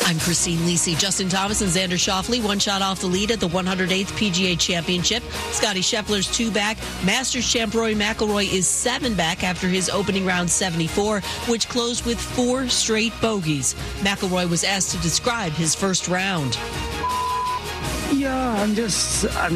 I'm Christine Lisi. Justin Thomas and Xander Schauffele one shot off the lead at the 108th PGA Championship. Scottie Scheffler's 2 back. Masters champ Rory McIlroy is 7 back after his opening round 74, which closed with 4 straight bogeys. McIlroy was asked to describe his first round. Yeah, I'm